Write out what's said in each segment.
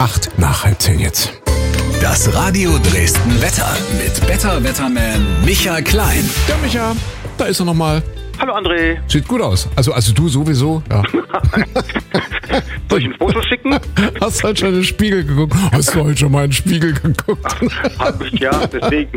8 nach halb 10 jetzt. Das Radio Dresden Wetter mit Better Wetterman Micha Klein. Ja, Micha, da ist er nochmal. Hallo André. Sieht gut aus. Also du sowieso. Ja. Soll ich ein Foto schicken? Hast du heute schon in den Spiegel geguckt? Hast du heute schon mal in den Spiegel geguckt? Hab ich, ja, deswegen.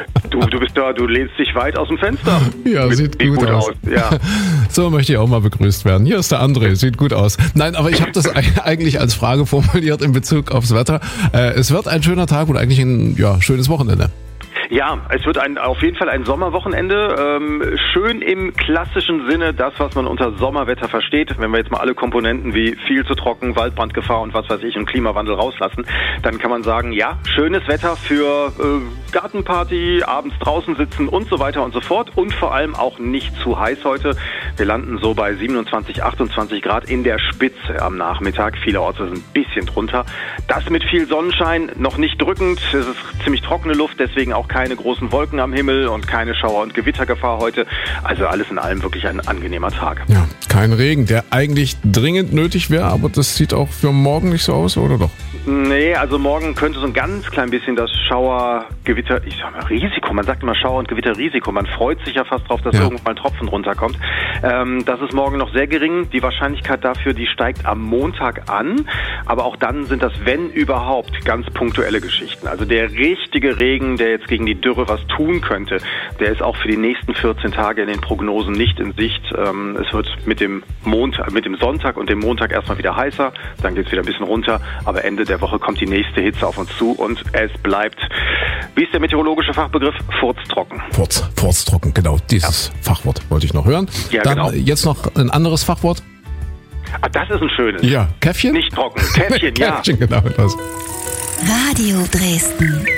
Du lehnst dich weit aus dem Fenster. Ja, sieht gut aus. Ja. So möchte ich auch mal begrüßt werden. Hier ist der André, sieht gut aus. Nein, aber ich habe das eigentlich als Frage formuliert in Bezug aufs Wetter. Es wird ein schöner Tag und eigentlich ein schönes Wochenende. Ja, es wird auf jeden Fall ein Sommerwochenende. Schön im klassischen Sinne, das, was man unter Sommerwetter versteht. Wenn wir jetzt mal alle Komponenten wie viel zu trocken, Waldbrandgefahr und was weiß ich und Klimawandel rauslassen, dann kann man sagen, ja, schönes Wetter für Gartenparty, abends draußen sitzen und so weiter und so fort. Und vor allem auch nicht zu heiß heute. Wir landen so bei 27, 28 Grad in der Spitze am Nachmittag. Viele Orte sind ein bisschen drunter. Das mit viel Sonnenschein, noch nicht drückend. Es ist ziemlich trockene Luft, deswegen auch keine großen Wolken am Himmel und keine Schauer- und Gewittergefahr heute. Also alles in allem wirklich ein angenehmer Tag. Ja, kein Regen, der eigentlich dringend nötig wäre, aber das sieht auch für morgen nicht so aus, oder doch? Nee, also morgen könnte so ein ganz klein bisschen das Schauer-Gewitter, Risiko, man sagt immer Schauer- und Gewitterrisiko, man freut sich ja fast drauf, dass irgendwann mal ein Tropfen runterkommt. Das ist morgen noch sehr gering, die Wahrscheinlichkeit dafür, die steigt am Montag an, aber auch dann sind das, wenn überhaupt, ganz punktuelle Geschichten. Also der richtige Regen, der jetzt gegen die Dürre was tun könnte, der ist auch für die nächsten 14 Tage in den Prognosen nicht in Sicht. Es wird mit dem Sonntag und dem Montag erstmal wieder heißer, dann geht es wieder ein bisschen runter, aber Ende der Woche kommt die nächste Hitze auf uns zu und es bleibt, wie ist der meteorologische Fachbegriff, furztrocken. Furztrocken, genau, dieses Fachwort wollte ich noch hören. Ja, dann genau. Jetzt noch ein anderes Fachwort. Ah, das ist ein schönes. Ja, Käffchen? Nicht trocken, Käffchen, ja. Käffchen, genau das. Radio Dresden.